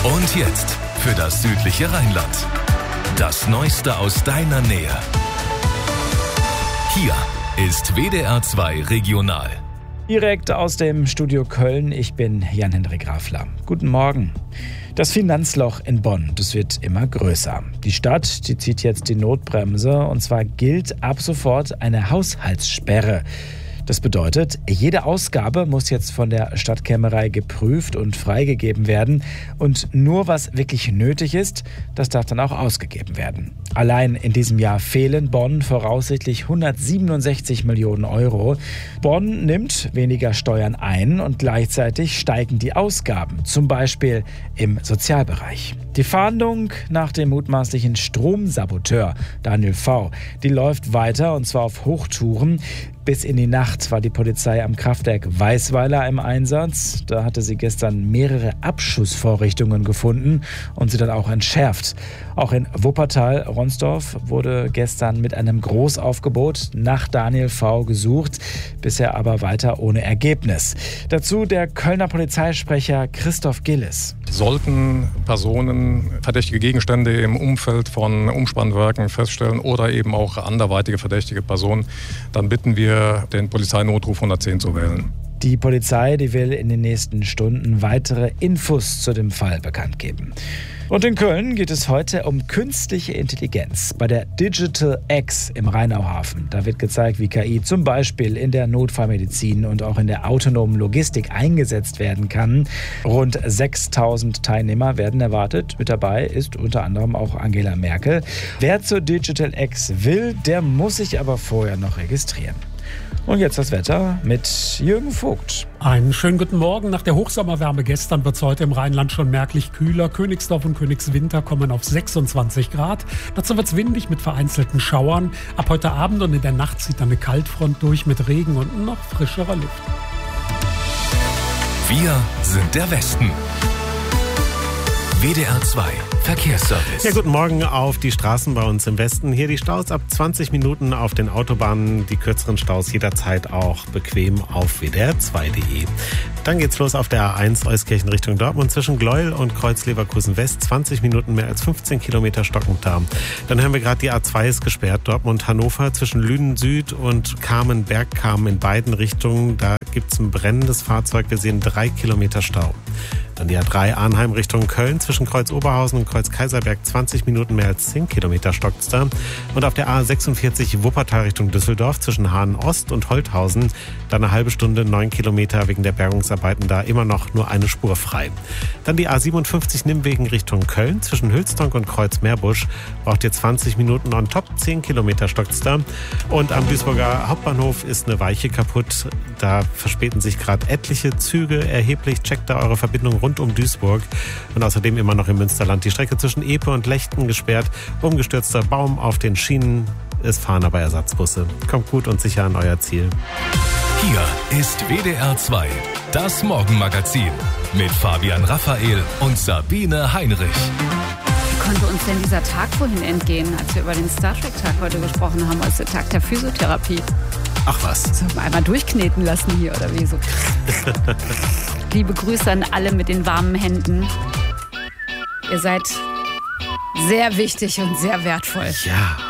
Und jetzt für das südliche Rheinland. Das Neueste aus deiner Nähe. Hier ist WDR 2 Regional. Direkt aus dem Studio Köln, ich bin Jan-Hendrik Rafler. Guten Morgen. Das Finanzloch in Bonn, das wird immer größer. Die Stadt, die zieht jetzt die Notbremse und zwar gilt ab sofort eine Haushaltssperre. Das bedeutet, jede Ausgabe muss jetzt von der Stadtkämmerei geprüft und freigegeben werden. Und nur was wirklich nötig ist, das darf dann auch ausgegeben werden. Allein in diesem Jahr fehlen Bonn voraussichtlich 167 Millionen Euro. Bonn nimmt weniger Steuern ein und gleichzeitig steigen die Ausgaben, zum Beispiel im Sozialbereich. Die Fahndung nach dem mutmaßlichen Stromsaboteur Daniel V., die läuft weiter und zwar auf Hochtouren. Bis in die Nacht war die Polizei am Kraftwerk Weisweiler im Einsatz. Da hatte sie gestern mehrere Abschussvorrichtungen gefunden und sie dann auch entschärft. Auch in Wuppertal-Ronsdorf wurde gestern mit einem Großaufgebot nach Daniel V. gesucht, bisher aber weiter ohne Ergebnis. Dazu der Kölner Polizeisprecher Christoph Gillis. Sollten Personen verdächtige Gegenstände im Umfeld von Umspannwerken feststellen oder eben auch anderweitige verdächtige Personen, dann bitten wir, den Polizeinotruf 110 zu wählen. Die Polizei, die will in den nächsten Stunden weitere Infos zu dem Fall bekannt geben. Und in Köln geht es heute um künstliche Intelligenz bei der Digital X im Rheinauhafen. Da wird gezeigt, wie KI zum Beispiel in der Notfallmedizin und auch in der autonomen Logistik eingesetzt werden kann. Rund 6.000 Teilnehmer werden erwartet. Mit dabei ist unter anderem auch Angela Merkel. Wer zur Digital X will, der muss sich aber vorher noch registrieren. Und jetzt das Wetter mit Jürgen Vogt. Einen schönen guten Morgen. Nach der Hochsommerwärme gestern wird es heute im Rheinland schon merklich kühler. Königsdorf und Königswinter kommen auf 26 Grad. Dazu wird es windig mit vereinzelten Schauern. Ab heute Abend und in der Nacht zieht dann eine Kaltfront durch mit Regen und noch frischerer Luft. Wir sind der Westen. WDR 2 Verkehrsservice. Ja, guten Morgen auf die Straßen bei uns im Westen. Hier die Staus ab 20 Minuten auf den Autobahnen. Die kürzeren Staus jederzeit auch bequem auf wdr2.de. Dann geht's los auf der A1 Euskirchen Richtung Dortmund zwischen Gleuel und Kreuz Leverkusen West. 20 Minuten, mehr als 15 Kilometer stockend da. Dann hören wir gerade, die A2 ist gesperrt. Dortmund-Hannover zwischen Lünen Süd und Kamen-Bergkamen in beiden Richtungen. Da gibt's ein brennendes Fahrzeug. Wir sehen 3 Kilometer Stau. Dann die A3 Arnheim Richtung Köln zwischen Kreuz Oberhausen und Kreuz Kaiserberg 20 Minuten, mehr als 10 Kilometer stockt's da. Und auf der A46 Wuppertal Richtung Düsseldorf zwischen Hahn Ost und Holthausen dann eine halbe Stunde, 9 Kilometer wegen der Bergungsarbeiten, da immer noch nur eine Spur frei. Dann die A57 Nimwegen Richtung Köln zwischen Hülstonk und Kreuz Meerbusch braucht ihr 20 Minuten on top, 10 Kilometer stockt's da. Und am Duisburger Hauptbahnhof ist eine Weiche kaputt. Da verspäten sich gerade etliche Züge erheblich. Checkt da eure Verbindung rund um Duisburg. Und außerdem immer noch im Münsterland die Strecke zwischen Epe und Lechten gesperrt. Umgestürzter Baum auf den Schienen. Es fahren aber Ersatzbusse. Kommt gut und sicher an euer Ziel. Hier ist WDR 2, das Morgenmagazin mit Fabian Raphael und Sabine Heinrich. Wie konnte uns denn dieser Tag vorhin entgehen, als wir über den Star Trek-Tag heute gesprochen haben, als der Tag der Physiotherapie? Ach was. Sollen wir einmal durchkneten lassen hier, oder wie so? Liebe Grüße an alle mit den warmen Händen. Ihr seid sehr wichtig und sehr wertvoll. Ja.